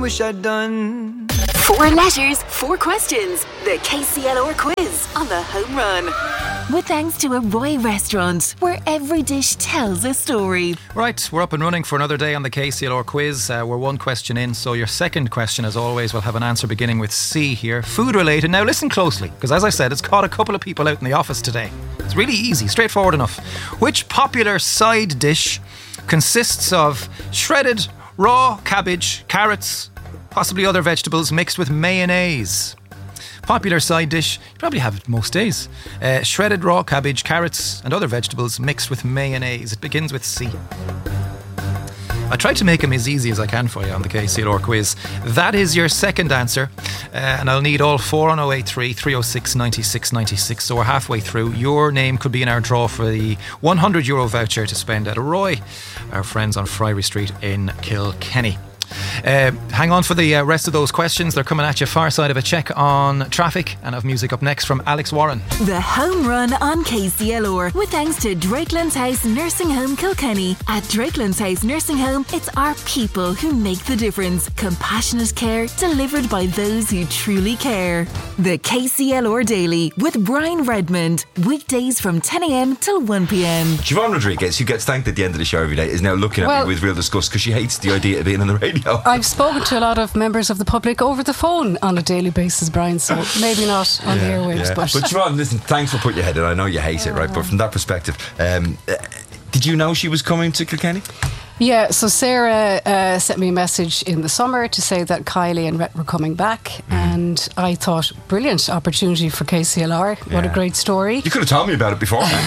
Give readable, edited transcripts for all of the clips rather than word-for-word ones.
Wish I'd done. 4 letters, 4 questions. The KCLR quiz on the Home Run. With thanks to a Roy restaurant, where every dish tells a story. Right, we're up and running for another day on the KCLR quiz. We're 1 question in, so your second question, as always, will have an answer beginning with C here. Food related. Now listen closely, because as I said, it's caught a couple of people out in the office today. It's really easy, straightforward enough. Which popular side dish consists of shredded raw cabbage, carrots, possibly other vegetables mixed with mayonnaise? Popular side dish, you probably have it most days. Shredded raw cabbage, carrots and other vegetables mixed with mayonnaise. It begins with C. I tried to make them as easy as I can for you on the KCLR quiz. That is your second answer. And I'll need all 4 on 083 306 96 96. So we're halfway through. Your name could be in our draw for the €100 voucher to spend at Roy, our friends on Friary Street in Kilkenny. Hang on for the rest of those questions. They're coming at you far side of a check on traffic, and have music up next from Alex Warren. The Home Run on KCLR, with thanks to Drakelands House Nursing Home Kilkenny. At Drakelands House Nursing Home, it's our people who make the difference. Compassionate care delivered by those who truly care. The KCLR Daily with Brian Redmond, weekdays from 10 a.m. till 1 p.m. Siobhan Rodriguez, who gets thanked at the end of the show every day, is now looking at me with real disgust because she hates the idea of being on the radio. I've spoken to a lot of members of the public over the phone on a daily basis, Brian, so maybe not on the airwaves. Yeah. But Siobhan, listen, thanks for putting your head in. I know you hate it, right? But from that perspective, did you know she was coming to Kilkenny? Yeah, so Sarah sent me a message in the summer to say that Kylie and Rhett were coming back, and I thought, brilliant opportunity for KCLR. What a great story. You could have told me about it beforehand.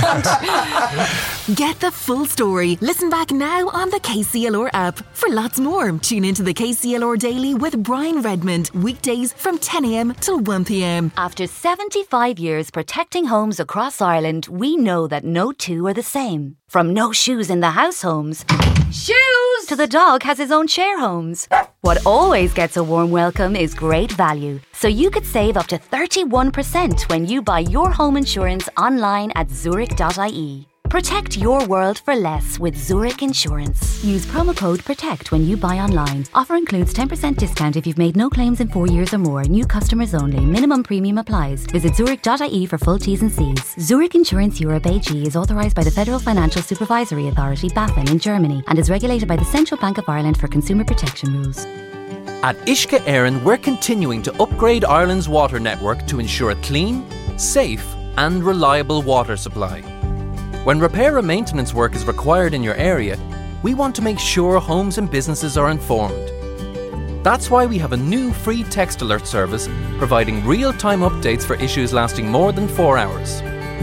Get the full story. Listen back now on the KCLR app. For lots more, tune into the KCLR Daily with Brian Redmond, weekdays from 10 a.m. till 1 p.m. After 75 years protecting homes across Ireland, we know that no two are the same. From no shoes in the house homes, shoes, to the dog has his own share homes. What always gets a warm welcome is great value. So you could save up to 31% when you buy your home insurance online at Zurich.ie. Protect your world for less with Zurich Insurance. Use promo code PROTECT when you buy online. Offer includes 10% discount if you've made no claims in 4 years or more. New customers only. Minimum premium applies. Visit Zurich.ie for full T's and C's. Zurich Insurance Europe AG is authorised by the Federal Financial Supervisory Authority, BaFin, in Germany, and is regulated by the Central Bank of Ireland for consumer protection rules. At Uisce Éireann, we're continuing to upgrade Ireland's water network to ensure a clean, safe and reliable water supply. When repair and maintenance work is required in your area, we want to make sure homes and businesses are informed. That's why we have a new free text alert service providing real-time updates for issues lasting more than 4 hours.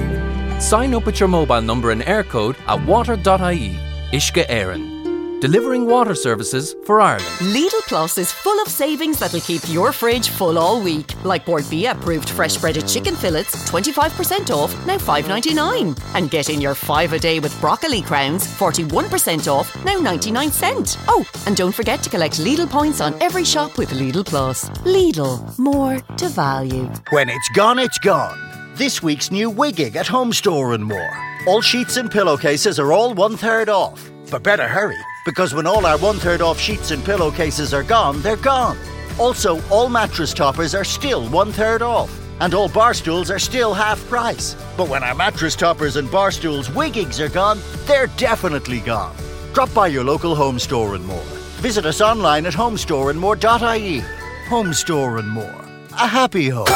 Sign up with your mobile number and air code at water.ie. Uisce Éireann. Delivering water services for Ireland. Lidl Plus is full of savings that'll keep your fridge full all week. Like Bordbia approved fresh breaded chicken fillets, 25% off, now $5.99. And get in your 5 a day with broccoli crowns, 41% off, now 99 cents. Oh, and don't forget to collect Lidl points on every shop with Lidl Plus. Lidl, more to value. When it's gone, it's gone. This week's new Wigging at Home Store and More. All sheets and pillowcases are all 1/3 off. But better hurry, because when all our 1/3 off sheets and pillowcases are gone, they're gone. Also, all mattress toppers are still 1/3 off. And all bar stools are still half price. But when our mattress toppers and bar stools Wiggings are gone, they're definitely gone. Drop by your local Home Store and More. Visit us online at homestoreandmore.ie. Home Store and More. A happy home.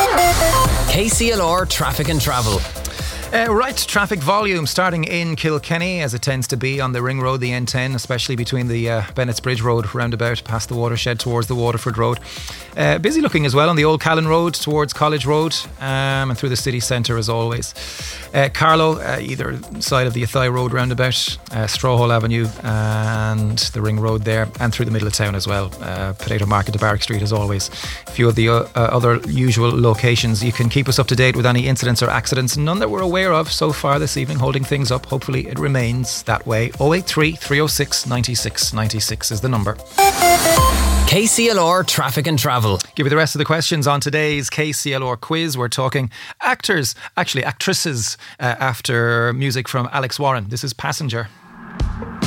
KCLR Traffic and Travel. Right, traffic volume starting in Kilkenny, as it tends to be on the Ring Road, the N10, especially between the Bennett's Bridge Road roundabout past the watershed towards the Waterford Road. Busy looking as well on the Old Callan Road towards College Road, and through the city centre as always. Carlow, either side of the Athy Road roundabout, Strawhall Avenue and the Ring Road there, and through the middle of town as well. Potato Market to Barrack Street as always. A few of the other usual locations. You can keep us up to date with any incidents or accidents, none that we're aware of so far this evening, holding things up. Hopefully it remains that way. 083 306 96 96 is the number. KCLR Traffic and Travel. Give you the rest of the questions on today's KCLR quiz. We're talking actresses, after music from Alex Warren. This is Passenger.